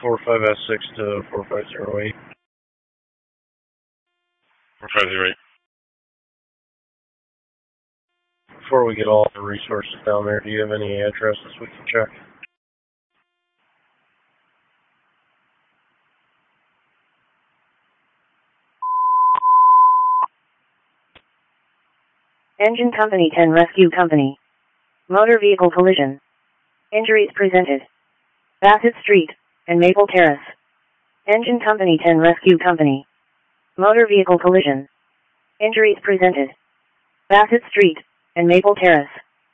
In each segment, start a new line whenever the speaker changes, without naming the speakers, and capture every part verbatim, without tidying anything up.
four five S six to four five zero eight.
four five zero eight.
Before we get all the resources down there, do you have any addresses we can check?
Engine Company ten Rescue Company. Motor vehicle collision. Injuries presented. Bassett Street and Maple Terrace. Engine Company ten Rescue Company. Motor vehicle collision. Injuries presented. Bassett Street and Maple Terrace.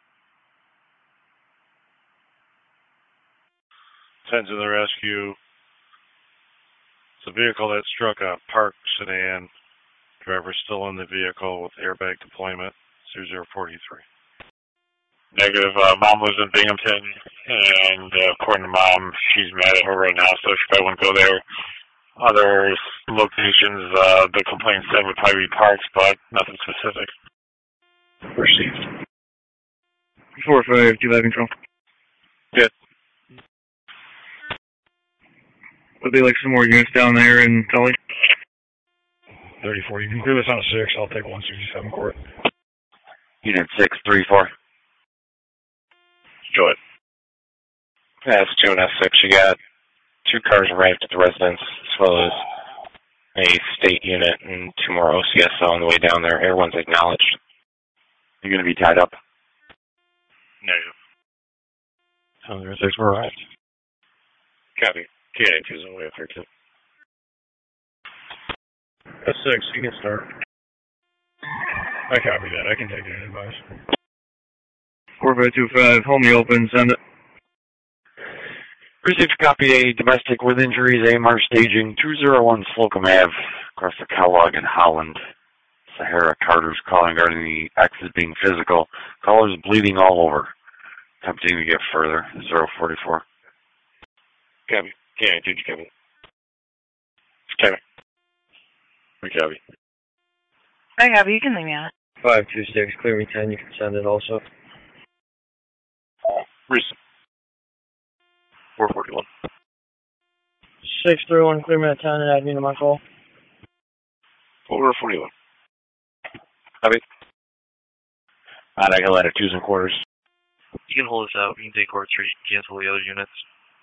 ten to the rescue. It's a vehicle that struck a parked sedan. Driver still in the vehicle with airbag deployment. zero zero four three. Negative. Uh, mom lives in Binghamton, and uh, according to mom, she's mad at her right now, so she probably wouldn't go there. Other locations, uh, the complaint said would probably be parts, but nothing specific.
Received.
four five, do you have control?
Good.
Would they like some more units down there in Tully?
thirty-four, you can do this on a six. I'll take one sixty-seven court.
Unit six three four.
Go ahead.
Yeah, it's two and S six. You got two cars arrived at the residence, as well as a state unit and two more O C S O on the way down there. Everyone's acknowledged.
You're going to be tied up?
Negative.
Oh, the six were arrived.
Copy. K A two is on the way up there, too.
S six, you can start.
I copy that. I can take that advice.
four five two five, hold me open, send it.
Received copy a domestic with injuries, A M R staging, two oh one Slocum Ave, across the Kellogg in Holland. Sahara Carter's calling regarding the X is being physical. Caller's bleeding all over. Attempting to get further, zero four four.
Copy. K A two, copy. Copy. We copy.
I copy, you can leave me on it.
five two six, clear me ten, you can send it also.
Recent. four forty-one.
six three one, clear me at ten, and add me to my call.
four forty-one. Copy.
Alright, I can let it twos and quarters.
You can hold us out. You can take court three, cancel the other units.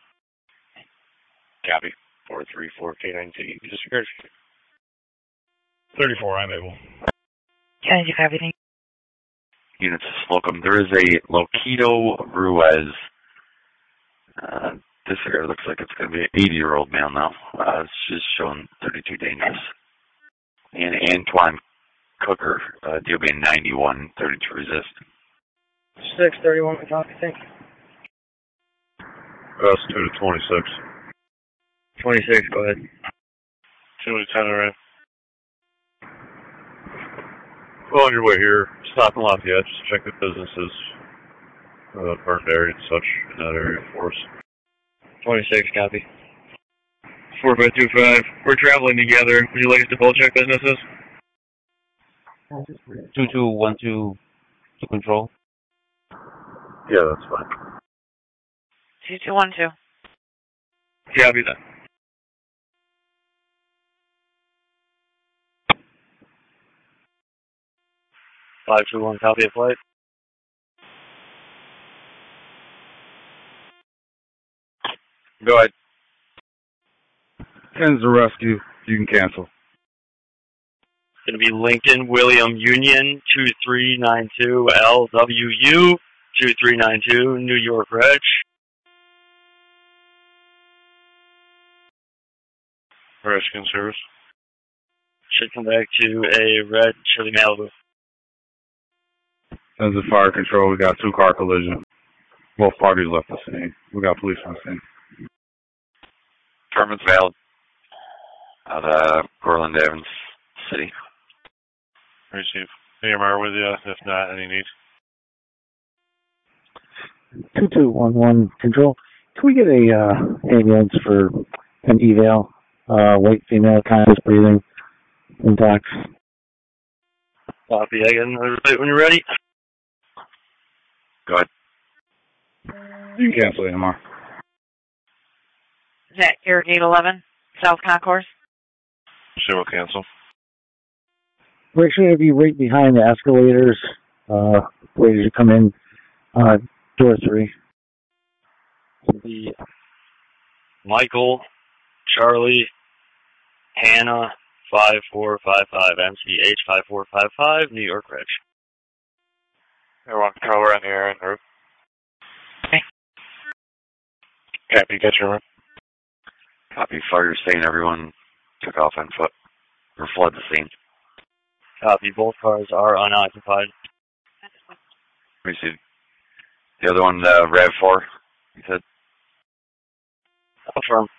Copy. four three four K nine two. Disregard.
thirty-four, I'm able.
Can I do everything?
Units of Slocum. There is a Loquito Ruiz. Uh, this here looks like it's going to be an eighty-year-old male now. Uh, it's just showing thirty-two dangerous. And Antoine Cooker, uh, D O B ninety-one, thirty-two resist.
six thirty-one, copy, thank you.
Cross two to twenty-six.
twenty-six, go ahead.
two to ten, alright. Well, on your way here, stop in Lafayette, just check the businesses, uh, burned area and such in that area for us.
twenty-six, copy.
four five two five, we're traveling together. Would you like us to pull check businesses?
two two one two to control.
Yeah, that's fine.
two two one two.
Copy that.
five two one, copy of flight.
Go ahead.
Ten's the rescue. You can cancel.
It's going to be Lincoln William Union two three nine two L W U two three nine two New York Reg.
Rescue service.
Should come back to a red Chevy Malibu.
As a fire control, we got two car collision. Both parties left the scene. We got police on the scene.
Permit's valid. Out of Portland, Evans City.
Receive. A M R with you. If not, any need.
two two one one control. Can we get a uh, ambulance for an eval? Uh, white female, conscious breathing, intox.
Copy. I can right when you're ready.
Go ahead.
You can cancel A M R.
Is that your gate eleven, South Concourse?
Say we'll cancel.
We're actually going to be right behind the escalators, uh, where you come in, uh, door three.
The Michael, Charlie, Hannah, five four five five, M C H five four five five, New York Ridge.
Everyone, control, we're on the air en route.
Okay.
Copy, get your room.
Copy, fire saying everyone took off on foot or fled the scene.
Copy, both cars are unoccupied.
Let me see. The other one, uh, RAV four, you said?
Affirm.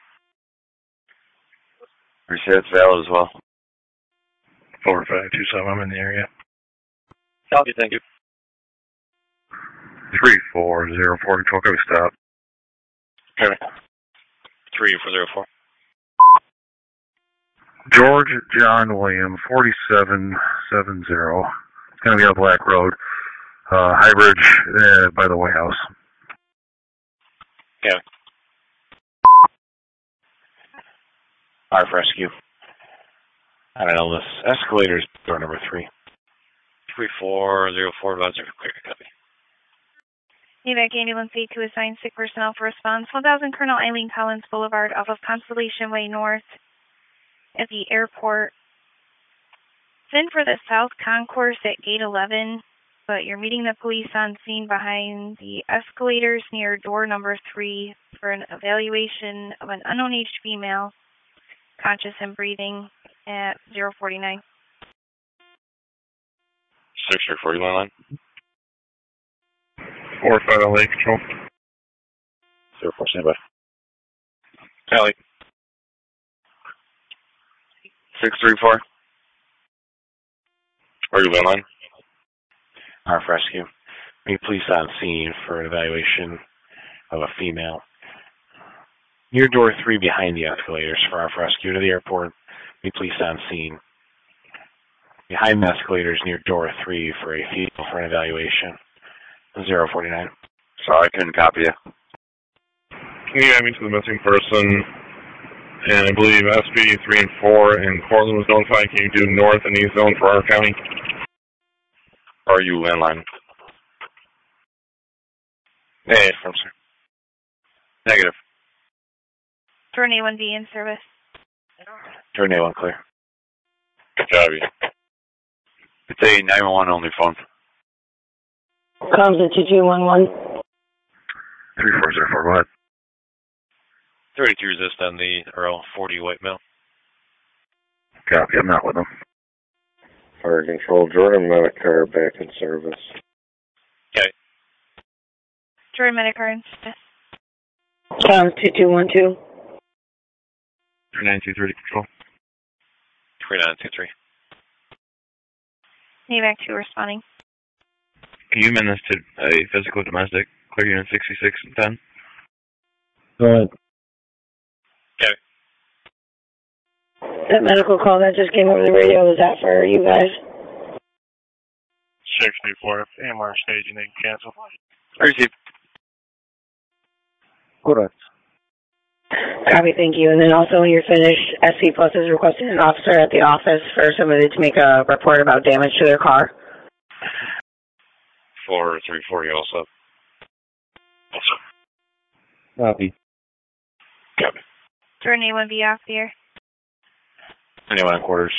We say it's valid as well.
four five two seven, I'm in the area.
Copy, thank you.
three four zero four, control, copy, stop.
Okay. three four zero four.
George John William, forty-seven seventy. It's going to be on Black Road, uh, High Bridge, uh, by the White House.
Okay. R F Rescue. I don't know, this escalator's door number three.
three four zero four, advisor, clear, copy.
Evac ambulance eight to assign sick personnel for response. one thousand Colonel Eileen Collins Boulevard off of Constellation Way North at the airport. It's in for the South Concourse at gate eleven, but you're meeting the police on scene behind the escalators near door number three for an evaluation of an unknown aged female, conscious and breathing, at zero forty-nine.
six three forty-one line.
four five L A, control.
zero four, stand by. Tally.
six three four.
Regular line. R F Rescue. Meet police on scene for an evaluation of a female. Near door three behind the escalators for R F Rescue to the airport. Meet police on scene. Behind the escalators near door three for a female for an evaluation. zero forty-nine.
Sorry, I couldn't copy you.
Can you add me to the missing person? And I believe S P D three and four in Portland was notified. Can you do north and east zone for our county?
Are you landline? Hey, from sir.
Negative.
Turn A one B in service.
Turn A one clear. Copy.
It's a nine one one only phone.
Comms at two two one one.
three four zero four, go ahead.
thirty-two resist on the Earl forty white male.
Copy, I'm not with them.
Fire control, Jordan Medicar back in service.
Okay.
Jordan Medicar in service.
Comms two two one two.
three nine two three, control.
three nine two three.
Evac two responding.
Can you amend this to a physical domestic? Clear unit sixty-six and ten.
Go ahead.
Okay.
That medical call that just came over the radio, was that for you guys?
six three four, M R staging, they can cancel.
Receive.
Correct.
Copy, thank you. And then also when you're finished, S C Plus is requesting an officer at the office for somebody to make a report about damage to their car.
four three forty also.
Copy.
Copy.
Jordan A one B off the air.
Anyone in quarters?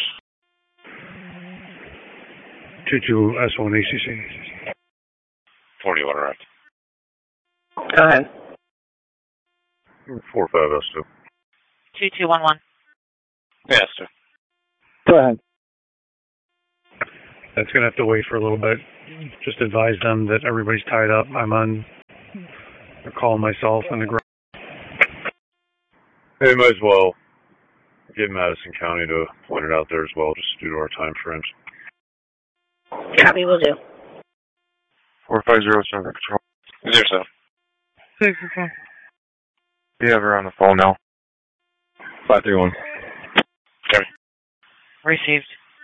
two two S one A C C.
forty-one arrived.
Go ahead.
four five S two.
two two one one.
Yes, sir.
Go ahead.
That's going to have to wait for a little bit. Just advise them that everybody's tied up. I'm on a call myself on the ground.
Hey, might as well get Madison County to point it out there as well, just due to our time frames.
Copy, will do.
four five zero seven, control.
Zero seven.
Six okay.
You have her on the phone now. five three one.
Copy.
Received.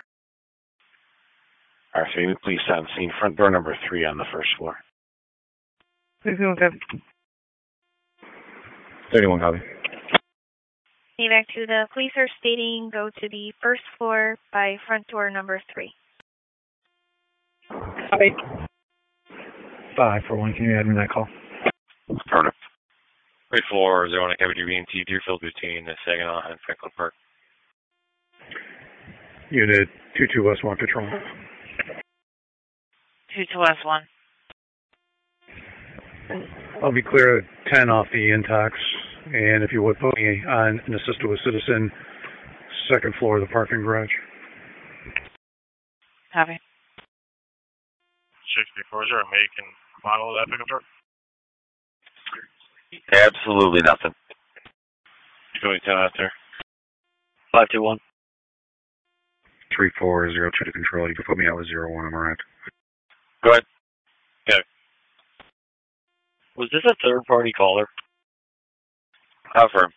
R F A, please on scene. Front door number three on the first floor.
Six okay.
thirty-one, copy.
Evac to the police are stating go to the first floor by front door number three.
Copy. five four one, can you add me that call?
Affirmative.
Three four zero one, Cavity B and T, Deerfield between Saginaw and Franklin Park.
Unit two two West one Patrol.
two two S one.
I'll be clear at ten off the Intox, and if you would put me on an assisted with citizen, second floor of the parking garage.
Copy.
sixty-four, is there a make and model of that pickup truck?
Absolutely nothing.
Going ten out there.
five two one.
three four zero two to control. You can put me out with zero one, am I right?
Go ahead.
Okay.
Was this a third-party caller?
Affirm.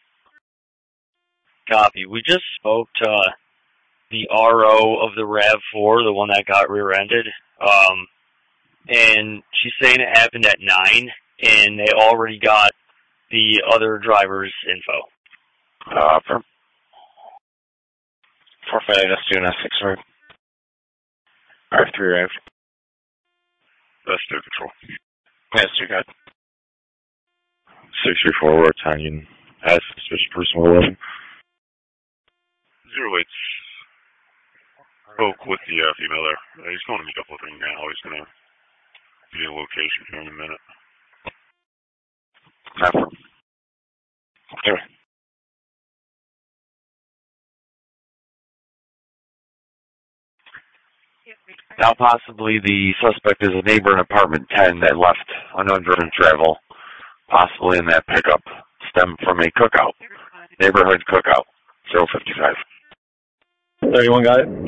Copy. We just spoke to uh, the R O of the RAV four, the one that got rear-ended. Um, and she's saying it happened at nine, and they already got the other driver's info.
Uh, affirm.
four five eight S two and S six, sorry. R three arrived.
That's two control.
S two, got
six three four, we're attacking as suspicious person eleven. Zero eight spoke with the uh, female there. Uh, he's going to meet up with her now. He's going to be in location here in a minute.
Affirm.
Okay.
Now possibly the suspect is a neighbor in apartment ten that left unknown travel, possibly in that pickup, stemmed from a cookout, neighborhood cookout, zero fifty-five.
thirty-one got it.